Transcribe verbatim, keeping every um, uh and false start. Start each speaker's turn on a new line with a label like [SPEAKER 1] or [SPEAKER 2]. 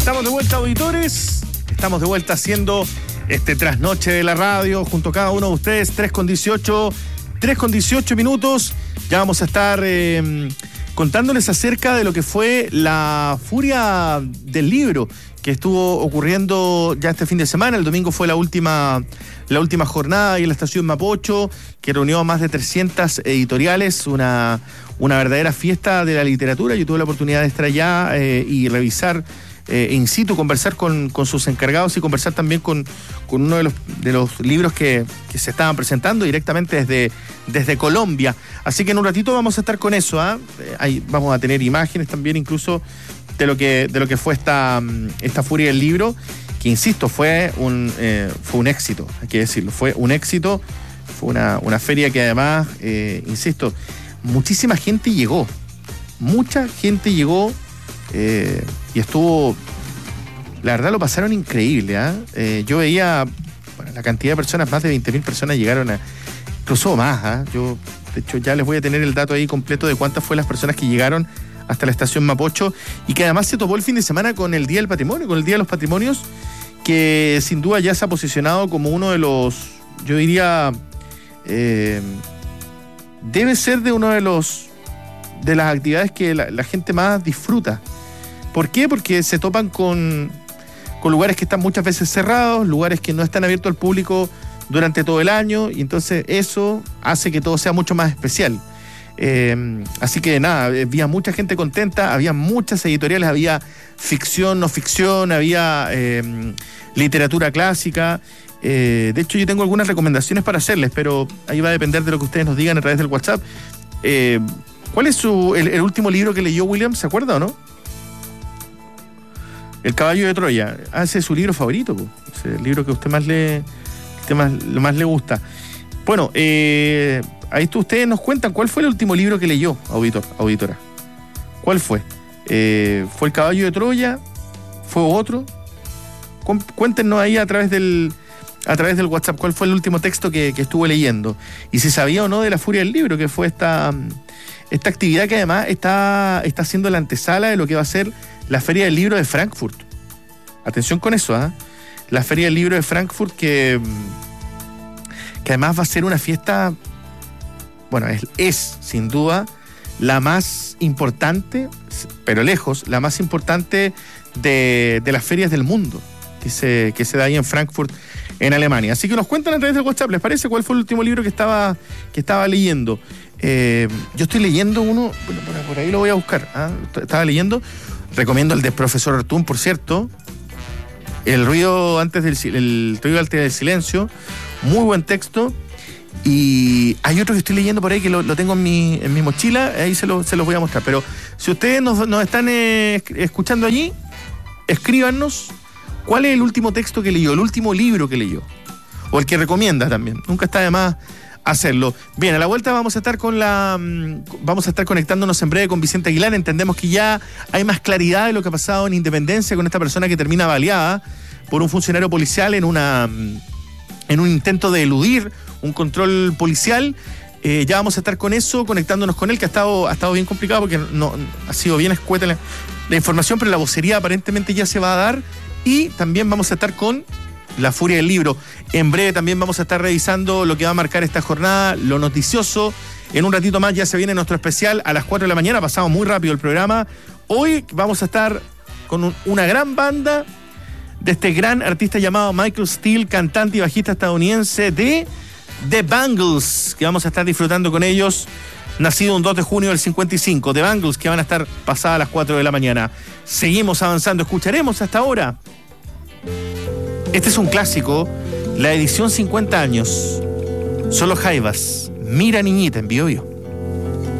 [SPEAKER 1] Estamos de vuelta, auditores. Estamos de vuelta haciendo este trasnoche de la radio junto a cada uno de ustedes. tres con dieciocho minutos. Ya vamos a estar eh, contándoles acerca de lo que fue la furia del libro que estuvo ocurriendo ya este fin de semana. El domingo fue la última, la última jornada ahí en la estación Mapocho, que reunió a más de trescientas editoriales, una, una verdadera fiesta de la literatura. Yo tuve la oportunidad de estar allá eh, y revisar eh, in situ, conversar con, con sus encargados y conversar también con, con uno de los, de los libros que, que se estaban presentando directamente desde, desde Colombia. Así que en un ratito vamos a estar con eso, ¿eh? Ahí vamos a tener imágenes también incluso de lo que, de lo que fue esta, esta furia del libro, que insisto, fue un, eh, fue un éxito, hay que decirlo, fue un éxito, fue una, una feria que además, eh, insisto, muchísima gente llegó, mucha gente llegó eh, y estuvo, la verdad lo pasaron increíble, ¿eh? Eh, yo veía, bueno, la cantidad de personas, más de veinte mil personas llegaron a, incluso más, ¿eh? Yo, de hecho, ya les voy a tener el dato ahí completo de cuántas fue las personas que llegaron hasta la estación Mapocho, y que además se topó el fin de semana con el Día del Patrimonio, con el Día de los Patrimonios, que sin duda ya se ha posicionado como uno de los, yo diría, eh, debe ser de uno de los de las actividades que la, la gente más disfruta. ¿Por qué? Porque se topan con, con lugares que están muchas veces cerrados, lugares que no están abiertos al público durante todo el año, y entonces eso hace que todo sea mucho más especial. Eh, así que nada, había mucha gente contenta, había muchas editoriales, había ficción, no ficción, había eh, literatura clásica. Eh, de hecho, yo tengo algunas recomendaciones para hacerles, pero ahí va a depender de lo que ustedes nos digan a través del WhatsApp. Eh, ¿Cuál es su, el, el último libro que leyó William? ¿Se acuerda o no? El Caballo de Troya. Ah, ese es su libro favorito, pues. Ese es el libro que a usted más le, que más, más le gusta. Bueno, eh... ahí ustedes nos cuentan cuál fue el último libro que leyó, auditor, auditora. ¿Cuál fue? Eh, ¿Fue El Caballo de Troya? ¿Fue otro? Cuéntenos ahí a través del, a través del WhatsApp cuál fue el último texto que, que estuvo leyendo. Y si sabía o no de la furia del libro, que fue esta, esta actividad que además está, está haciendo la antesala de lo que va a ser la Feria del Libro de Frankfurt. Atención con eso, ¿eh? La Feria del Libro de Frankfurt que, que además va a ser una fiesta. Bueno, es, es sin duda la más importante, pero lejos, la más importante de, de las ferias del mundo que se, que se da ahí en Frankfurt, en Alemania. Así que nos cuentan a través del WhatsApp, ¿les parece? ¿Cuál fue el último libro que estaba, que estaba leyendo? Eh, yo estoy leyendo uno, bueno, por, por ahí lo voy a buscar, ¿eh? Estaba leyendo, recomiendo el de Profesor Artún, por cierto, El ruido antes del, el ruido antes del silencio, muy buen texto. Y hay otro que estoy leyendo por ahí que lo, lo tengo en mi, en mi mochila, ahí se, lo, se los voy a mostrar. Pero si ustedes nos, nos están eh, escuchando allí, escríbanos cuál es el último texto que leyó, el último libro que leyó, o el que recomienda también. Nunca está de más hacerlo. Bien, a la vuelta vamos a estar con la vamos a estar conectándonos en breve con Vicente Aguilar. Entendemos que ya hay más claridad de lo que ha pasado en Independencia con esta persona que termina baleada por un funcionario policial en una en un intento de eludir un control policial. Eh, ya vamos a estar con eso, conectándonos con él, que ha estado, ha estado bien complicado porque no, ha sido bien escueta la, la información, pero la vocería aparentemente ya se va a dar. Y también vamos a estar con la furia del libro. En breve también vamos a estar revisando lo que va a marcar esta jornada, lo noticioso. En un ratito más ya se viene nuestro especial a las cuatro de la mañana, pasamos muy rápido el programa. Hoy vamos a estar con un, una gran banda de este gran artista llamado Michael Steele, cantante y bajista estadounidense de The Bangles, que vamos a estar disfrutando con ellos, nacido un dos de junio del cincuenta y cinco, The Bangles, que van a estar pasadas las cuatro de la mañana. Seguimos avanzando, escucharemos hasta ahora. Este es un clásico, la edición cincuenta años. Solo Jaivas, Mira Niñita en Bio Bio.